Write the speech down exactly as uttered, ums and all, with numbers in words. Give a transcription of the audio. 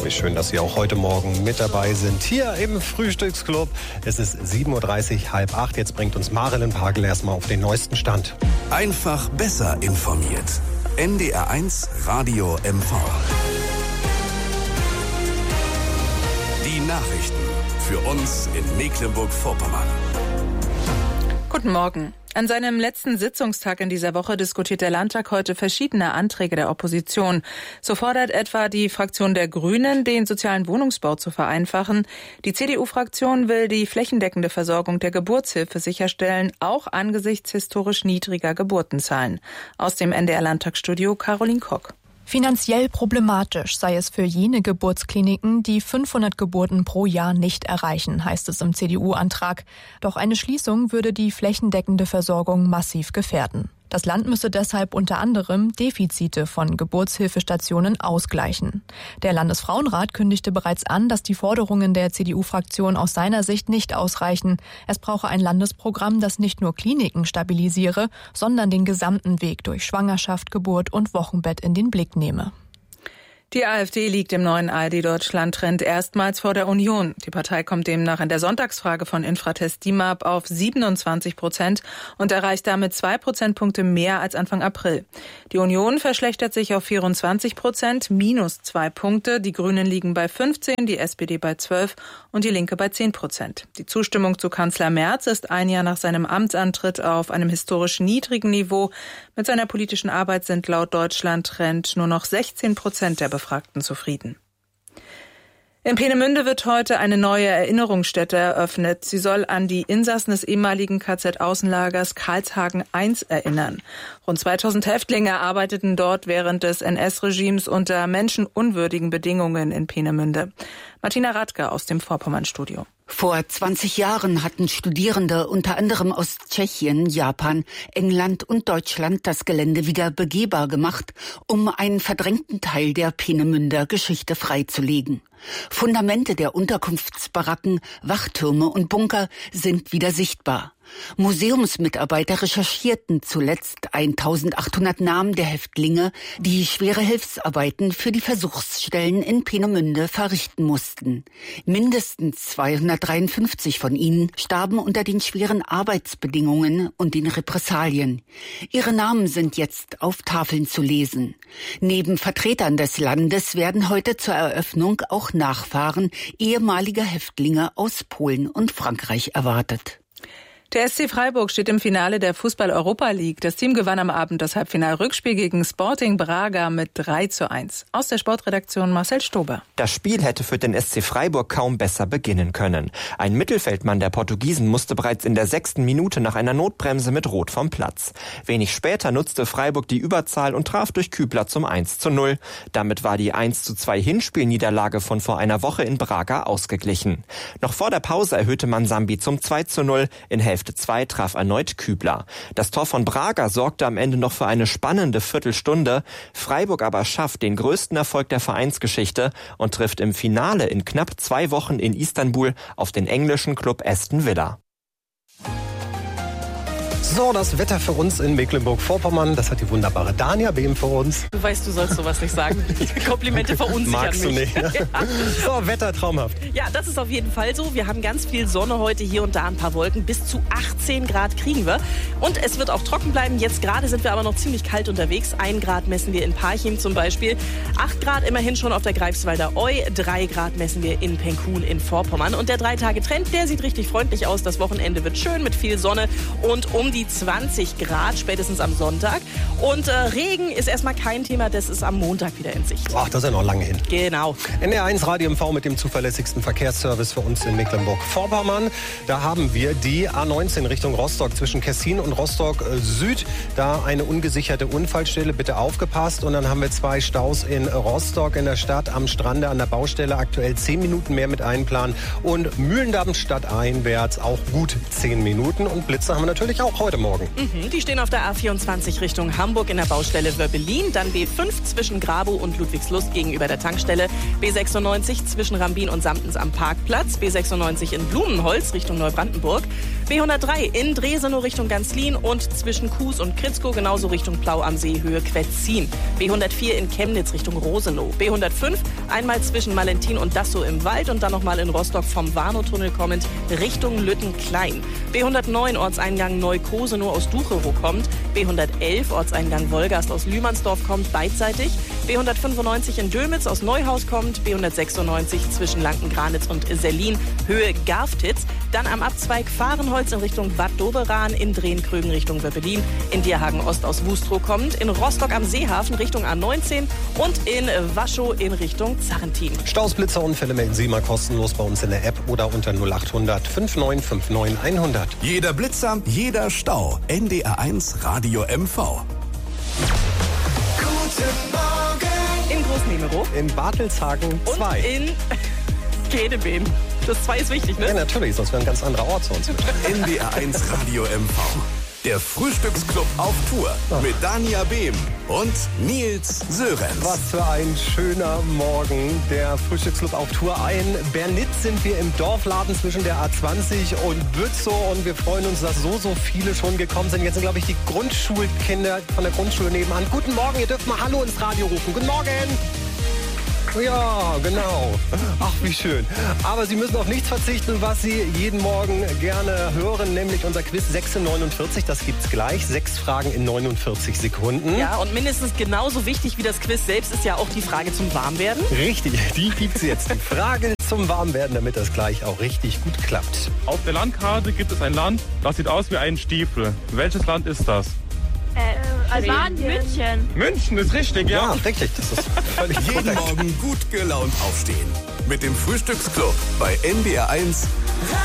Ja, wie schön, dass Sie auch heute Morgen mit dabei sind. Hier im Frühstücksclub. Es ist sieben Uhr dreißig, halb acht. Jetzt bringt uns Marilyn Pagel erstmal auf den neuesten Stand. Einfach besser informiert. N D R eins Radio M V. Die Nachrichten für uns in Mecklenburg-Vorpommern. Guten Morgen. An seinem letzten Sitzungstag in dieser Woche diskutiert der Landtag heute verschiedene Anträge der Opposition. So fordert etwa die Fraktion der Grünen, den sozialen Wohnungsbau zu vereinfachen. Die C D U-Fraktion will die flächendeckende Versorgung der Geburtshilfe sicherstellen, auch angesichts historisch niedriger Geburtenzahlen. Aus dem N D R-Landtagsstudio Caroline Kock. Finanziell problematisch sei es für jene Geburtskliniken, die fünfhundert Geburten pro Jahr nicht erreichen, heißt es im C D U-Antrag. Doch eine Schließung würde die flächendeckende Versorgung massiv gefährden. Das Land müsse deshalb unter anderem Defizite von Geburtshilfestationen ausgleichen. Der Landesfrauenrat kündigte bereits an, dass die Forderungen der C D U-Fraktion aus seiner Sicht nicht ausreichen. Es brauche ein Landesprogramm, das nicht nur Kliniken stabilisiere, sondern den gesamten Weg durch Schwangerschaft, Geburt und Wochenbett in den Blick nehme. Die AfD liegt im neuen A R D-Deutschland-Trend erstmals vor der Union. Die Partei kommt demnach in der Sonntagsfrage von Infratest DIMAP auf siebenundzwanzig Prozent und erreicht damit zwei Prozentpunkte mehr als Anfang April. Die Union verschlechtert sich auf vierundzwanzig Prozent, minus zwei Punkte. Die Grünen liegen bei fünfzehn, die S P D bei zwölf und die Linke bei zehn Prozent. Die Zustimmung zu Kanzler Merz ist ein Jahr nach seinem Amtsantritt auf einem historisch niedrigen Niveau. Mit seiner politischen Arbeit sind laut Deutschland-Trend nur noch sechzehn Prozent der Befragten zufrieden. In Peenemünde wird heute eine neue Erinnerungsstätte eröffnet. Sie soll an die Insassen des ehemaligen K Z-Außenlagers Karlshagen eins erinnern. Rund zweitausend Häftlinge arbeiteten dort während des N S-Regimes unter menschenunwürdigen Bedingungen in Peenemünde. Martina Radke aus dem Vorpommern-Studio. Vor zwanzig Jahren hatten Studierende unter anderem aus Tschechien, Japan, England und Deutschland das Gelände wieder begehbar gemacht, um einen verdrängten Teil der Peenemünder Geschichte freizulegen. Fundamente der Unterkunftsbaracken, Wachtürme und Bunker sind wieder sichtbar. Museumsmitarbeiter recherchierten zuletzt eintausendachthundert Namen der Häftlinge, die schwere Hilfsarbeiten für die Versuchsstellen in Peenemünde verrichten mussten. Mindestens zweihundertdreiundfünfzig von ihnen starben unter den schweren Arbeitsbedingungen und den Repressalien. Ihre Namen sind jetzt auf Tafeln zu lesen. Neben Vertretern des Landes werden heute zur Eröffnung auch Nachfahren ehemaliger Häftlinge aus Polen und Frankreich erwartet. Der S C Freiburg steht im Finale der Fußball-Europa League. Das Team gewann am Abend das Halbfinal-Rückspiel gegen Sporting Braga mit drei zu eins. Aus der Sportredaktion Marcel Stober. Das Spiel hätte für den S C Freiburg kaum besser beginnen können. Ein Mittelfeldmann der Portugiesen musste bereits in der sechsten Minute nach einer Notbremse mit Rot vom Platz. Wenig später nutzte Freiburg die Überzahl und traf durch Kübler zum eins zu null. Damit war die eins zu zwei Hinspielniederlage von vor einer Woche in Braga ausgeglichen. Noch vor der Pause erhöhte man Sambi zum zwei zu null. In Hälfte zwei traf erneut Kübler. Das Tor von Braga sorgte am Ende noch für eine spannende Viertelstunde. Freiburg aber schafft den größten Erfolg der Vereinsgeschichte und trifft im Finale in knapp zwei Wochen in Istanbul auf den englischen Club Aston Villa. So, das Wetter für uns in Mecklenburg-Vorpommern, das hat die wunderbare Dania Behm für uns. Du weißt, du sollst sowas nicht sagen. Komplimente verunsichern Magst mich. du nicht, ne? Ja. So, Wetter traumhaft. Ja, das ist auf jeden Fall so. Wir haben ganz viel Sonne heute, hier und da ein paar Wolken. Bis zu achtzehn Grad kriegen wir. Und es wird auch trocken bleiben. Jetzt gerade sind wir aber noch ziemlich kalt unterwegs. Ein Grad messen wir in Parchim zum Beispiel. Acht Grad immerhin schon auf der Greifswalder Eu. Drei Grad messen wir in Penkun in Vorpommern. Und der Drei-Tage-Trend, der sieht richtig freundlich aus. Das Wochenende wird schön mit viel Sonne und um die zwanzig Grad, spätestens am Sonntag. Und äh, Regen ist erstmal kein Thema, das ist am Montag wieder in Sicht. Ach, das ist ja noch lange hin. Genau. N D R eins Radio M V mit dem zuverlässigsten Verkehrsservice für uns in Mecklenburg-Vorpommern. Da haben wir die A neunzehn Richtung Rostock zwischen Kessin und Rostock äh, Süd. Da eine ungesicherte Unfallstelle, bitte aufgepasst. Und dann haben wir zwei Staus in Rostock in der Stadt am Strande an der Baustelle. Aktuell zehn Minuten mehr mit einplanen. Und Mühlendamm stadteinwärts auch gut zehn Minuten. Und Blitze haben wir natürlich auch heute. heute Morgen. Mhm, die stehen auf der A vierundzwanzig Richtung Hamburg in der Baustelle Wöbbelin. Dann B fünf zwischen Grabow und Ludwigslust gegenüber der Tankstelle. B sechsundneunzig zwischen Rambin und Samtens am Parkplatz. B sechsundneunzig in Blumenholz Richtung Neubrandenburg. B hundertdrei in Dresenow Richtung Ganzlin und zwischen Kues und Kritzkow genauso Richtung Plau am See Höhe Quetzin. B hundertvier in Chemnitz Richtung Rosenow. B hundertfünf einmal zwischen Malentin und Dassow im Wald und dann nochmal in Rostock vom Warnow-Tunnel kommend Richtung Lüttenklein. B hundertneun Ortseingang Neukosenow aus Ducherow kommt. B hundertelf Ortseingang Wolgast aus Lühmannsdorf kommt beidseitig. B hundertfünfundneunzig in Dömitz aus Neuhaus kommt. B hundertsechsundneunzig zwischen Lanken-Granitz und Sellin Höhe Garftitz. Dann am Abzweig Fahrenholz in Richtung Bad Doberan, in Drehn-Krögen Richtung Wöbbelin, in Dierhagen Ost aus Wustrow kommt, in Rostock am Seehafen Richtung A neunzehn und in Waschow in Richtung Zarrentin. Staus, Blitzer, Unfälle melden Sie mal kostenlos bei uns in der App oder unter null achthundert fünfundneunzig neunundfünfzig hundert. Jeder Blitzer, jeder Stau. N D R eins Radio M V. Guten Morgen. In Großnimero. In Bartelshagen zwei. Und in Kedebeen. Das zwei ist wichtig, ne? Ja, natürlich, sonst wäre ein ganz anderer Ort sonst. N D R eins Radio M V. Der Frühstücksclub auf Tour mit Dania Behm und Nils Sörenz. Was für ein schöner Morgen. Der Frühstücksclub auf Tour. In Bernitz sind wir im Dorfladen zwischen der A zwanzig und Bützow und wir freuen uns, dass so, so viele schon gekommen sind. Jetzt sind, glaube ich, die Grundschulkinder von der Grundschule nebenan. Guten Morgen, ihr dürft mal Hallo ins Radio rufen. Guten Morgen. Ja, genau. Ach, wie schön. Aber Sie müssen auf nichts verzichten, was Sie jeden Morgen gerne hören, nämlich unser Quiz sechs in neunundvierzig. Das gibt's gleich. Sechs Fragen in neunundvierzig Sekunden. Ja, und mindestens genauso wichtig wie das Quiz selbst ist ja auch die Frage zum Warmwerden. Richtig, die gibt's jetzt. Die Frage zum Warmwerden, damit das gleich auch richtig gut klappt. Auf der Landkarte gibt es ein Land, das sieht aus wie ein Stiefel. Welches Land ist das? Äh, Albanien. München. München ist richtig, ja. Ja, richtig. Das ist völlig Jeden korrekt. Morgen gut gelaunt aufstehen. Mit dem Frühstücksclub bei N D R eins